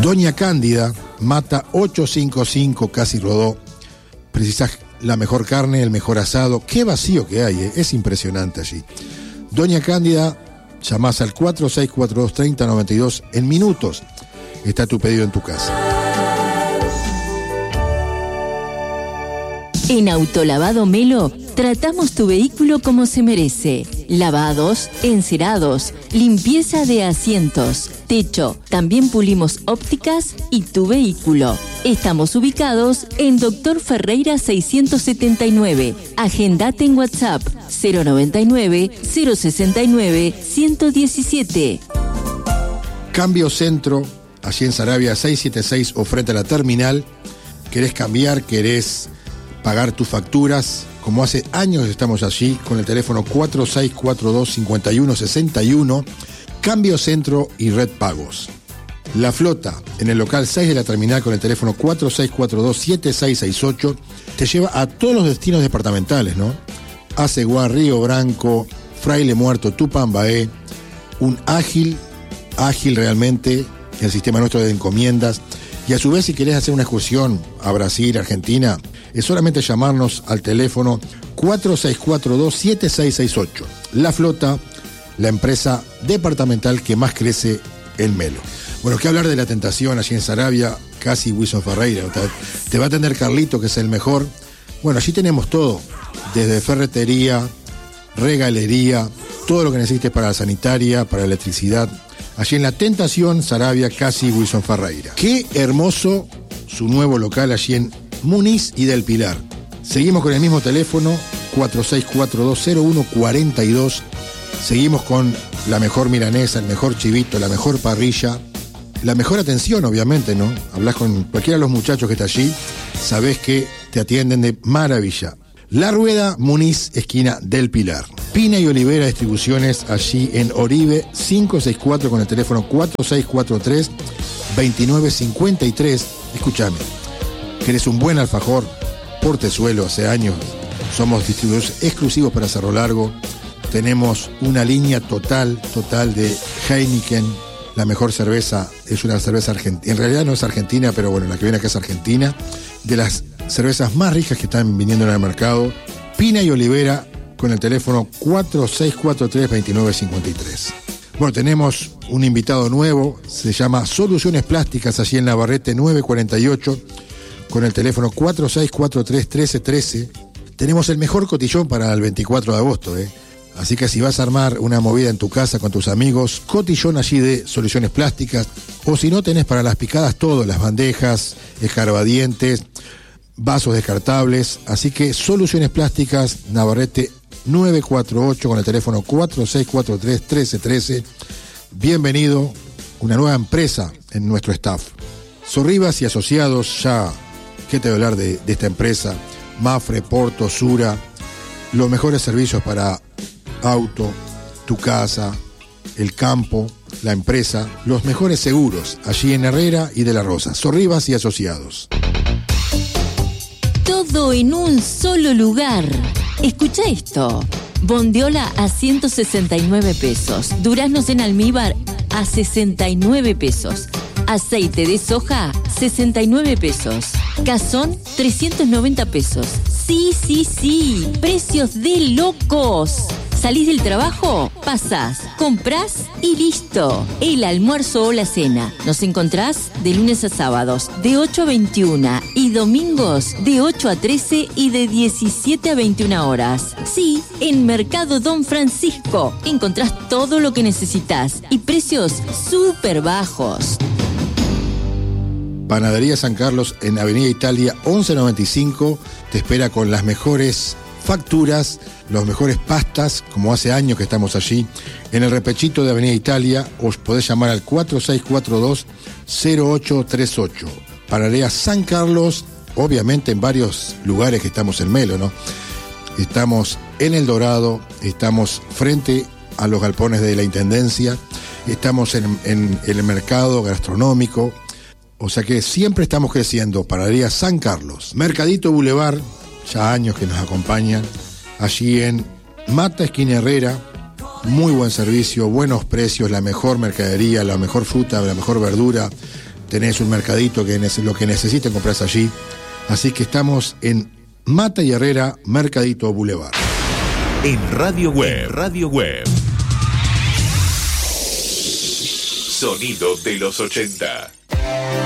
Doña Cándida, Mata 855, casi Rodó. Precisas la mejor carne, el mejor asado. Qué vacío que hay, es impresionante allí. Doña Cándida, llamás al 4642-3092. En minutos está tu pedido en tu casa. En Autolavado Melo tratamos tu vehículo como se merece. Lavados, encerados, limpieza de asientos, techo. También pulimos ópticas y tu vehículo. Estamos ubicados en Doctor Ferreira 679. Agendate en WhatsApp 099-069-117. Cambio Centro, allí en Saravia 676 o frente a la terminal. ¿Querés cambiar? ¿Querés pagar tus facturas? Como hace años estamos allí con el teléfono 4642-5161, Cambio Centro y Red Pagos. La Flota, en el local 6 de la terminal con el teléfono 4642-7668, te lleva a todos los destinos departamentales, ¿no? Aceguá, Río Branco, Fraile Muerto, Tupambaé, un ágil realmente, el sistema nuestro de encomiendas. Y a su vez, si querés hacer una excursión a Brasil, Argentina, es solamente llamarnos al teléfono 4642-7668. La Flota, la empresa departamental que más crece en Melo. Bueno, ¿qué hablar de La Tentación allí en Saravia? Casi Wilson Ferreira. Te va a atender Carlito, que es el mejor. Bueno, allí tenemos todo, desde ferretería, regalería, todo lo que necesites para la sanitaria, para la electricidad. Allí en La Tentación, Saravia, casi Wilson Ferreira. Qué hermoso su nuevo local allí en Muniz y del Pilar. Seguimos con el mismo teléfono, 4642-0142. Seguimos con la mejor milanesa, el mejor chivito, la mejor parrilla, la mejor atención, obviamente, ¿no? Hablas con cualquiera de los muchachos que está allí, sabés que te atienden de maravilla. La Rueda, Muniz, esquina del Pilar. Pina y Olivera Distribuciones, allí en Oribe 564 con el teléfono 4643-2953. Escúchame, ¿querés un buen alfajor? Portezuelo, hace años somos distribuidores exclusivos para Cerro Largo. Tenemos una línea total de Heineken. La mejor cerveza es una cerveza argentina. En realidad no es argentina, pero bueno, la que viene acá es argentina. De las cervezas más ricas que están viniendo en el mercado. Pina y Olivera con el teléfono 4643-2953. Bueno, tenemos un invitado nuevo, se llama Soluciones Plásticas, allí en Navarrete 948, con el teléfono 4643-1313. Tenemos el mejor cotillón para el 24 de agosto, Así que si vas a armar una movida en tu casa con tus amigos, cotillón allí de Soluciones Plásticas. O si no, tenés para las picadas todo, las bandejas, escarbadientes, vasos descartables. Así que Soluciones Plásticas, Navarrete 948 con el teléfono 4643-1313. Bienvenido, una nueva empresa en nuestro staff. Sorribas y Asociados, ya, ¿qué te voy a hablar de esta empresa? Mafre, Porto, Sura, los mejores servicios para auto, tu casa, el campo, la empresa, los mejores seguros, allí en Herrera y de la Rosa. Sorribas y Asociados. Todo en un solo lugar. Escucha esto. Bondiola a 169 pesos. Duraznos en almíbar a 69 pesos. Aceite de soja, 69 pesos. Cazón, 390 pesos. Sí. Precios de locos. Salís del trabajo, pasás, comprás y listo. El almuerzo o la cena. Nos encontrás de lunes a sábados de 8 a 21 y domingos de 8 a 13 y de 17 a 21 horas. Sí, en Mercado Don Francisco encontrás todo lo que necesitas y precios súper bajos. Panadería San Carlos en Avenida Italia 1195 te espera con las mejores facturas, los mejores pastas, como hace años que estamos allí, en el repechito de Avenida Italia. Os podés llamar al 4642-0838. Panadería San Carlos, obviamente en varios lugares que estamos en Melo, ¿no? Estamos en El Dorado, estamos frente a los galpones de la Intendencia, estamos en el mercado gastronómico, o sea que siempre estamos creciendo. Panadería San Carlos. Mercadito Boulevard, ya años que nos acompañan, allí en Mata, esquina Herrera. Muy buen servicio, buenos precios, la mejor mercadería, la mejor fruta, la mejor verdura, tenés un mercadito que lo que necesites compras allí. Así que estamos en Mata y Herrera, Mercadito Boulevard. En Radio Web. Sonido de los 80.